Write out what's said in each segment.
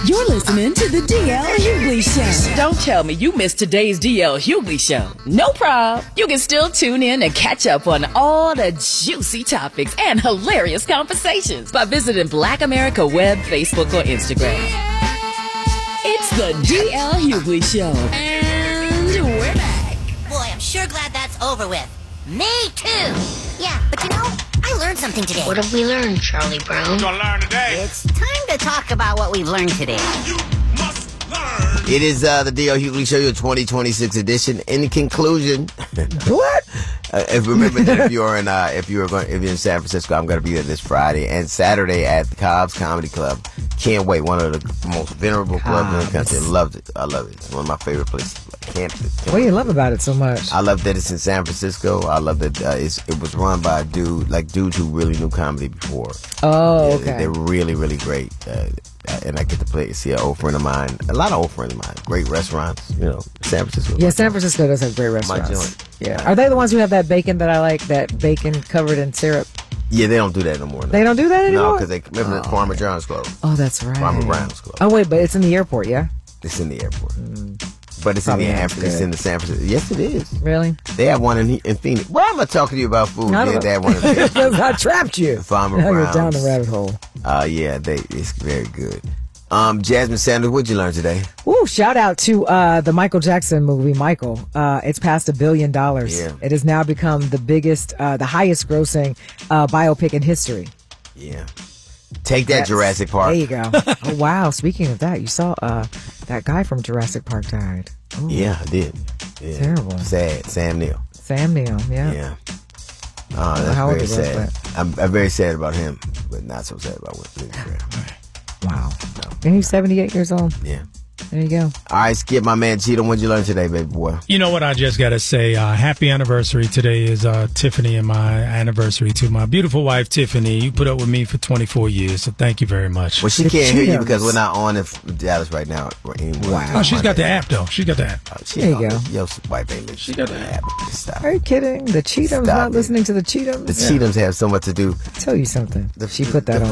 You're listening to the DL Hughley Show. Don't tell me you missed today's DL Hughley Show. No problem. You can still tune in and catch up on all the juicy topics and hilarious conversations by visiting Black America Web, Facebook, or Instagram. It's the DL Hughley Show. And we're back. Boy, I'm sure glad that's over with. Me too. Yeah, but I learned something today. What have we learned, Charlie Brown? What you gonna learn today? It's time to talk about what we've learned today. You must learn. It is the D.L. Hughley Show, your 2026 edition. In conclusion, what? Remember that if you're in San Francisco, I'm going to be there this Friday and Saturday at the Cobb's Comedy Club. Can't wait. One of the most venerable clubs in the country. Loved it. I love it. It's one of my favorite places. What do you love about it so much? I love that it's in San Francisco. I love that it was run by dudes who really knew comedy before. Oh, okay. They're really, really great. And I get to see an old friend of mine, a lot of old friends of mine, great restaurants, San Francisco. Yeah, San Francisco does have great restaurants. My joint. Yeah. Are they the ones who have that bacon that I like, that bacon covered in syrup? Yeah, they don't do that no more. No. They don't do that anymore? No, because remember the Farmer John's closed. Oh, that's right. Farmer Brown's closed. Oh, wait, but it's in the airport, yeah? It's in the airport. But it's in the San Francisco. Yes, it is. Really? They have one in Phoenix. Well, I'm not talking to you about food. Yeah, they have one in Phoenix. Because I trapped you. Farmer Now Brown's. you're down the rabbit hole. Yeah, it's very good. Jasmine Sanders, what'd you learn today? Ooh, shout out to the Michael Jackson movie, Michael. It's passed $1 billion. Yeah. It has now become the highest grossing biopic in history. Yeah. Take that, Jurassic Park. There you go. Oh, wow. Speaking of that, you saw that guy from Jurassic Park died. Ooh. Yeah, I did. Yeah. Terrible. Sad. Sam Neill. Yeah. Yeah. Oh, that's how old very he was, sad. I'm very sad about him, but not so sad about what. Wow. And he's 78 years old. Yeah. There you go. All right, Skip, my man Cheatham, what'd you learn today, baby boy? You know what? I just got to say, happy anniversary. Today is Tiffany and my anniversary to my beautiful wife, Tiffany. You put up with me for 24 years, so thank you very much. Well, she can't hear you because we're not on in Dallas right now anymore. Wow. Oh, she's got the app, though. She's got the app. There you go. Your wife ain't listening. She got the app. Stop. Are you kidding? The Cheatham's not listening to the Cheatham's? The Cheatham's have so much to do. Tell you something. She put that on.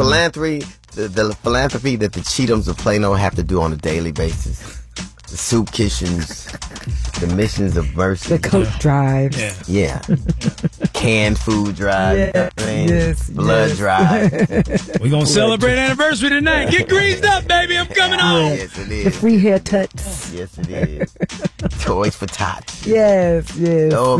The philanthropy that the Cheatham's of Plano have to do on a daily basis. The soup kitchens, the missions of mercy, the coat drives, yeah, canned food drive, blood drive. We're gonna celebrate anniversary tonight. Get greased up, baby. I'm coming on. Yes, it is. The free hair tuts. Yes, it is. Toys for tots. Yes. Oh,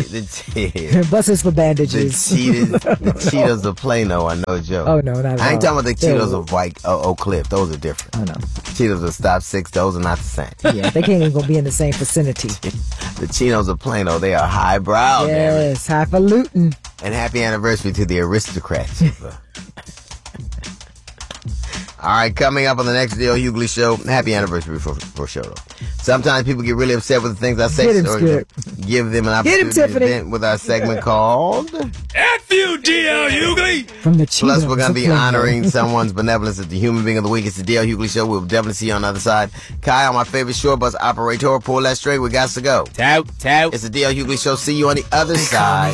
buses for bandages. The Cheetos of Plano are no joke. Oh no, not at all. I ain't talking about the Cheetos of Oak Cliff. Those are different. Oh no. Cheetos of Stop 6. Those are not the same. Yeah, they can't even be in the same vicinity. The Cheetos of Plano, they are highbrow. Yes, highfalutin. And happy anniversary to the aristocrats. All right, coming up on the next D.L. Hughley Show. Happy anniversary for show, though. Sometimes people get really upset with the things I say. Hit him, so Skip. Give them an opportunity to vent with our segment called F you, D.L. Hughley. From the Cheetahs. Plus, we're going to be honoring someone's benevolence as the Human Being of the Week. It's the D.L. Hughley Show. We'll definitely see you on the other side. Kyle, my favorite short bus operator. Pull that straight. We got to go. Tout. It's the D.L. Hughley Show. See you on the other side.